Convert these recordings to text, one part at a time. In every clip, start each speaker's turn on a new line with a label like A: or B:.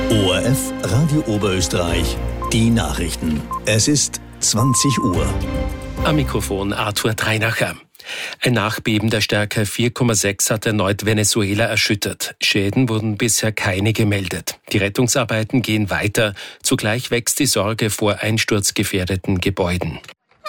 A: ORF Radio Oberösterreich, die Nachrichten. Es ist 20 Uhr.
B: Am Mikrofon Arthur Dreinacher. Ein Nachbeben der Stärke 4,6 hat erneut Venezuela erschüttert. Schäden wurden bisher keine gemeldet. Die Rettungsarbeiten gehen weiter. Zugleich wächst die Sorge vor einsturzgefährdeten Gebäuden.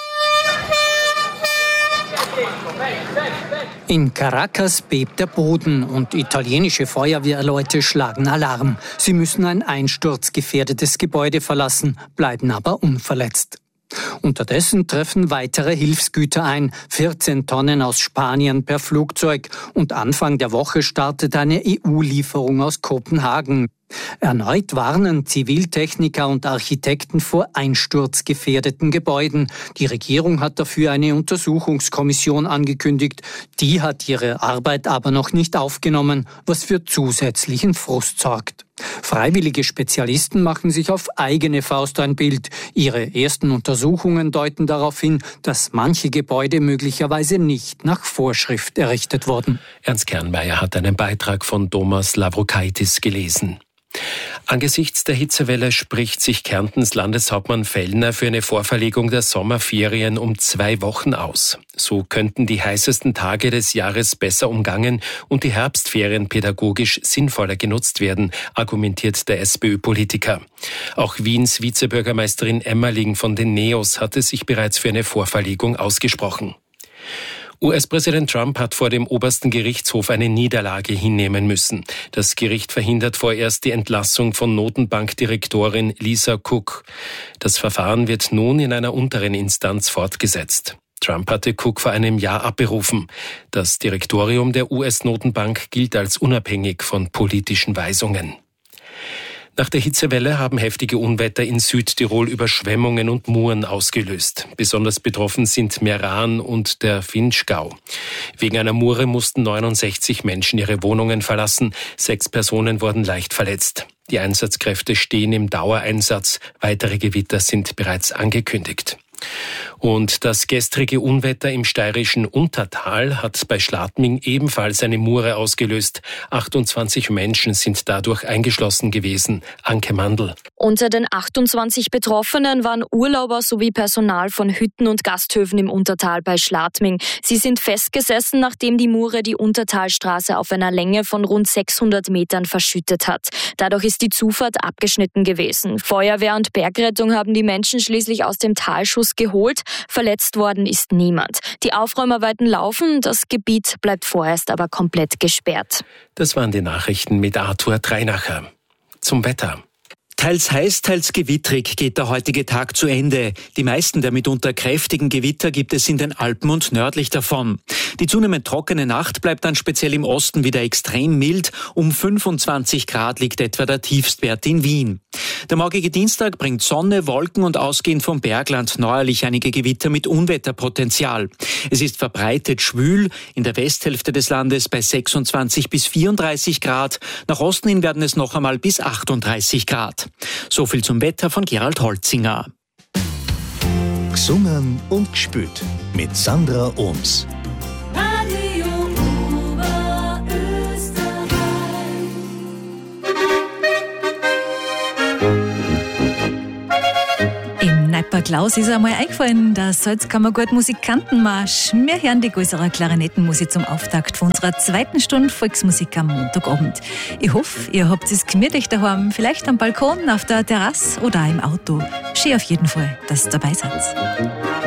C: In Caracas bebt der Boden und italienische Feuerwehrleute schlagen Alarm. Sie müssen ein einsturzgefährdetes Gebäude verlassen, bleiben aber unverletzt. Unterdessen treffen weitere Hilfsgüter ein, 14 Tonnen aus Spanien per Flugzeug, und Anfang der Woche startet eine EU-Lieferung aus Kopenhagen. Erneut warnen Ziviltechniker und Architekten vor einsturzgefährdeten Gebäuden. Die Regierung hat dafür eine Untersuchungskommission angekündigt. Die hat ihre Arbeit aber noch nicht aufgenommen, was für zusätzlichen Frust sorgt. Freiwillige Spezialisten machen sich auf eigene Faust ein Bild. Ihre ersten Untersuchungen deuten darauf hin, dass manche Gebäude möglicherweise nicht nach Vorschrift errichtet wurden.
B: Ernst Kernmeier hat einen Beitrag von Thomas Lavrokaitis gelesen. Angesichts der Hitzewelle spricht sich Kärntens Landeshauptmann Fellner für eine Vorverlegung der Sommerferien um 2 Wochen aus. So könnten die heißesten Tage des Jahres besser umgangen und die Herbstferien pädagogisch sinnvoller genutzt werden, argumentiert der SPÖ-Politiker. Auch Wiens Vizebürgermeisterin Emmerling von den NEOS hatte sich bereits für eine Vorverlegung ausgesprochen. US-Präsident Trump hat vor dem obersten Gerichtshof eine Niederlage hinnehmen müssen. Das Gericht verhindert vorerst die Entlassung von Notenbankdirektorin Lisa Cook. Das Verfahren wird nun in einer unteren Instanz fortgesetzt. Trump hatte Cook vor einem Jahr abberufen. Das Direktorium der US-Notenbank gilt als unabhängig von politischen Weisungen. Nach der Hitzewelle haben heftige Unwetter in Südtirol Überschwemmungen und Muren ausgelöst. Besonders betroffen sind Meran und der Vinschgau. Wegen einer Mure mussten 69 Menschen ihre Wohnungen verlassen. 6 Personen wurden leicht verletzt. Die Einsatzkräfte stehen im Dauereinsatz. Weitere Gewitter sind bereits angekündigt. Und das gestrige Unwetter im steirischen Untertal hat bei Schladming ebenfalls eine Mure ausgelöst. 28 Menschen sind dadurch eingeschlossen gewesen. Anke Mandl.
D: Unter den 28 Betroffenen waren Urlauber sowie Personal von Hütten und Gasthöfen im Untertal bei Schladming. Sie sind festgesessen, nachdem die Mure die Untertalstraße auf einer Länge von rund 600 Metern verschüttet hat. Dadurch ist die Zufahrt abgeschnitten gewesen. Feuerwehr und Bergrettung haben die Menschen schließlich aus dem Talschuss geholt. Verletzt worden ist niemand. Die Aufräumarbeiten laufen, das Gebiet bleibt vorerst aber komplett gesperrt.
B: Das waren die Nachrichten mit Arthur Dreinacher. Zum Wetter.
E: Teils heiß, teils gewittrig geht der heutige Tag zu Ende. Die meisten der mitunter kräftigen Gewitter gibt es in den Alpen und nördlich davon. Die zunehmend trockene Nacht bleibt dann speziell im Osten wieder extrem mild. Um 25 Grad liegt etwa der Tiefstwert in Wien. Der morgige Dienstag bringt Sonne, Wolken und ausgehend vom Bergland neuerlich einige Gewitter mit Unwetterpotenzial. Es ist verbreitet schwül, in der Westhälfte des Landes bei 26 bis 34 Grad. Nach Osten hin werden es noch einmal bis 38 Grad. So viel zum Wetter von Gerald Holzinger.
A: Gesungen und gespült mit Sandra Ohms.
F: Bei Klaus ist einmal eingefallen, der Salzkammergut Musikantenmarsch. Wir hören die Gulserer Klarinettenmusik zum Auftakt von unserer 2. Stunde Volksmusik am Montagabend. Ich hoffe, ihr habt es gemütlich daheim, vielleicht am Balkon, auf der Terrasse oder im Auto. Schön auf jeden Fall, dass ihr dabei seid.